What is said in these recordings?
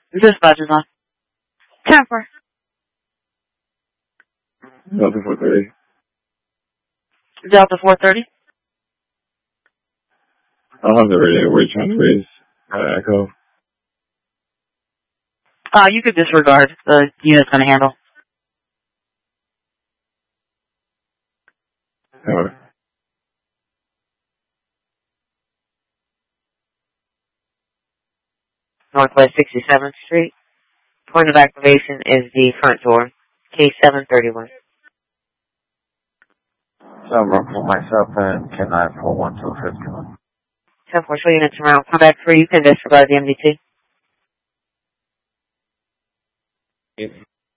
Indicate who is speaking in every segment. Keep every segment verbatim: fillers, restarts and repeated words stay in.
Speaker 1: Dispatch is on. ten four.
Speaker 2: Delta four thirty.
Speaker 1: Delta four thirty.
Speaker 2: I'll have the radio where you're trying to raise uh, echo.
Speaker 1: Uh, you could disregard. The unit's going to handle.
Speaker 2: Alright.
Speaker 1: Northwest sixty-seventh Street. Point of activation is the front door. K seven thirty-one.
Speaker 3: So I'm going to put myself in ten nine four one two fifty-one.
Speaker 1: ten four, show units around. Come back through. You can disregard the M D T.
Speaker 3: Yes.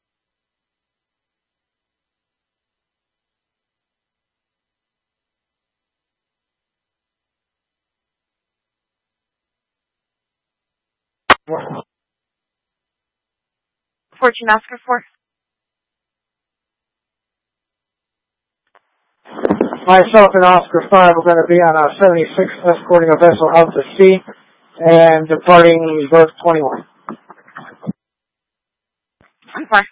Speaker 1: Fortune Oscar four.
Speaker 4: Myself and Oscar five are going to be on our seventy-six escorting a vessel out to sea and departing berth twenty-one.
Speaker 1: ten four.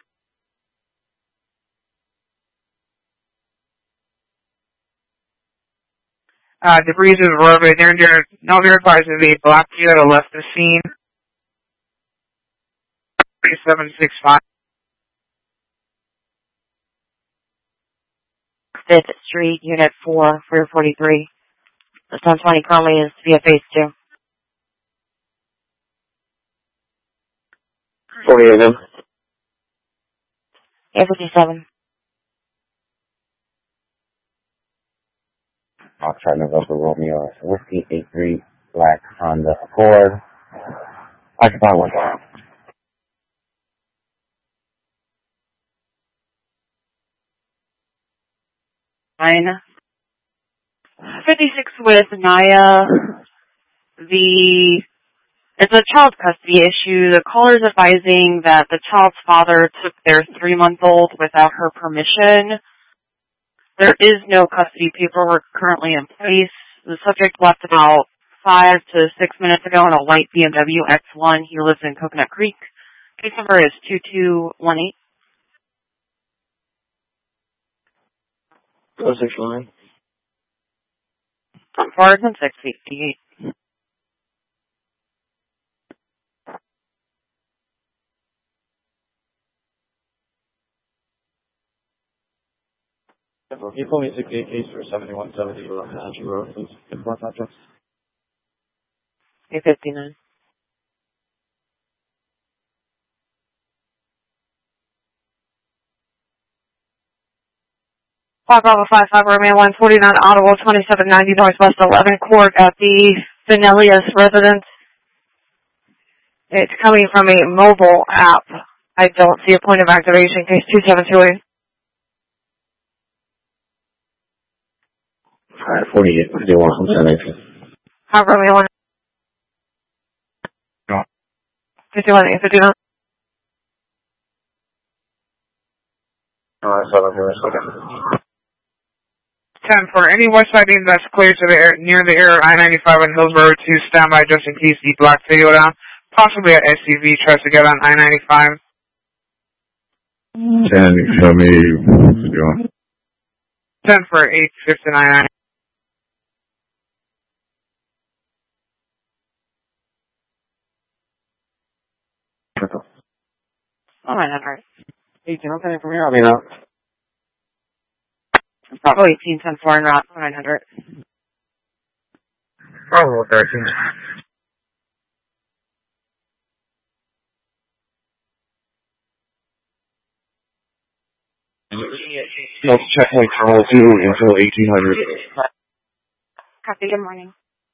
Speaker 5: Uh, debris is roadway. They're, they're not very advised to be black Toyota left the scene. seven six five.
Speaker 1: fifth Street, Unit four, four forty-three. The Stone twenty currently is via phase two.
Speaker 2: forty-eight M.
Speaker 1: A fifty-seven.
Speaker 3: I'll try November Romeo. Whiskey eight three Black Honda Accord. Occupy one down.
Speaker 1: Nine. fifty-six with Naya. The, it's a child custody issue. The caller is advising that the child's father took their three-month-old without her permission. There is no custody paperwork currently in place. The subject left about five to six minutes ago in a white B M W X one. He lives in Coconut Creek. Case number is two two one eight.
Speaker 2: oh six line.
Speaker 1: Far as in six fifty-eight.
Speaker 2: Can you pull me sixty-eight case for seventy-one seventy Apache Road, please? Inform address.
Speaker 1: A fifty-nine. Five Bravo Five Five Romeo one forty-nine Ottawa twenty-seven ninety Northwest eleven Court at the Finelius residence. It's coming from a mobile app. I don't see a point of activation. Case two seven two eight.
Speaker 2: Alright, forty-eight. Do you want some seventy?
Speaker 1: Five Romeo one.
Speaker 2: No.
Speaker 1: fifty-one eight fifty-nine.
Speaker 2: Alright, seven here, second.
Speaker 5: ten for any west siding that's clear to the air, near the air I ninety-five on Hills Road to stand by just in case the black Toyota, possibly an S U V, tries to get on I ninety-five.
Speaker 2: ten, show me what you're doing.
Speaker 5: ten for eight fifty-nine.
Speaker 1: Oh, my number.
Speaker 2: eighteen, I'm coming from here, I'll be out.
Speaker 1: Bravo eighteen ten four and route nine hundred.
Speaker 2: Bravo thirteen. No, checkpoint Terminal two until eighteen hundred.
Speaker 1: Copy, good morning.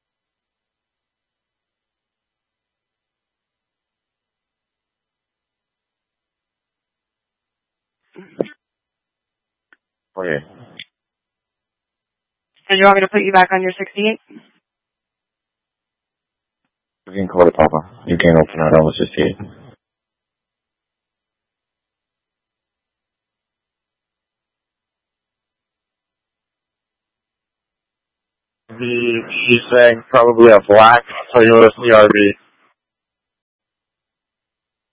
Speaker 2: Oh, yeah.
Speaker 1: Did you want me to put you back on your sixty-eight?
Speaker 2: You can call it, Papa. You can't open it, I was just here. The, she's saying probably a black Toyota C R V.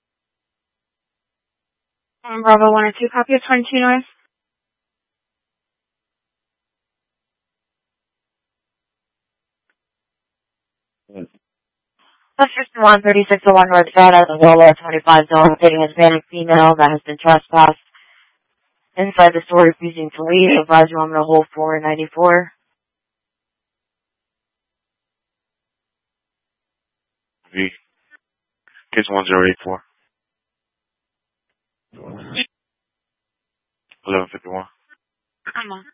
Speaker 1: Um, Bravo one or two, copy of twenty-two noise.
Speaker 2: Yes.
Speaker 1: That's fifty-one thirty-six oh one North Fed at the Zola twenty-five zone, hitting a Hispanic female that has been trespassed inside the store, refusing to leave. Advise you I'm going to hold four ninety-four.
Speaker 6: V. Case one zero eight four. eleven fifty-one.
Speaker 1: Come on.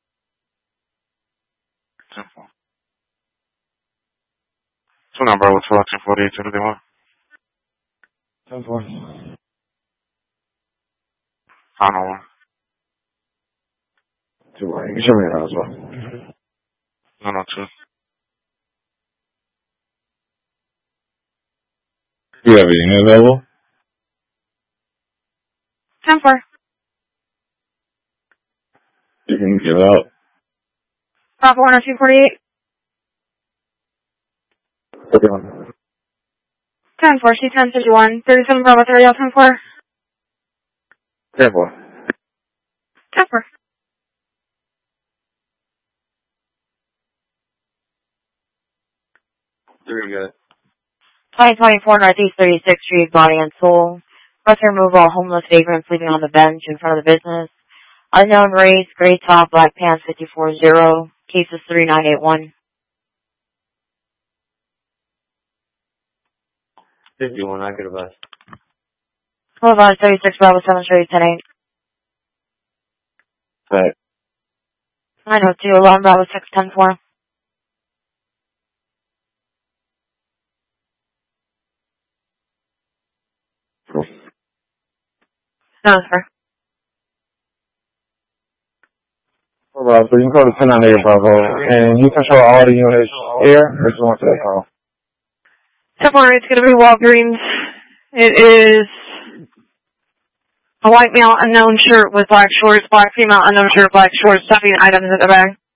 Speaker 6: ten four. Two number was selection forty-eight seventy-one.
Speaker 2: ten four.
Speaker 6: I don't know.
Speaker 2: Two one. You can show me that as well.
Speaker 6: No, no, two.
Speaker 2: Do you have anything available?
Speaker 1: ten four.
Speaker 2: You can give out.
Speaker 1: Bravo one or two forty-eight.
Speaker 2: thirty-one.
Speaker 1: ten four, C ten fifty-one. thirty-seven Bravo thirty, ten four.
Speaker 2: ten four.
Speaker 1: ten four.
Speaker 2: Three, got it.
Speaker 1: twenty twenty-four Northeast thirty-sixth Street, Body and Soul. Must remove all homeless vagrants sleeping on the bench in front of the business. Unknown race, gray top, black pants, fifty-four zero. Cases three nine eight one.
Speaker 2: fifty-one, I could have asked.
Speaker 1: Hold on, thirty-six Bravo seven, show you ten eight.
Speaker 2: Right.
Speaker 1: nine oh two, alarm Bravo six, ten four.
Speaker 2: Cool.
Speaker 1: No, sir.
Speaker 2: Bravo, so you can go to ten ninety-eight Bravo, and you control all the units here, or just want to call?
Speaker 1: ten four, it's going to be Walgreens. It is a white male, unknown shirt with black shorts, black female, unknown shirt, black shorts, stuffing items in the bag.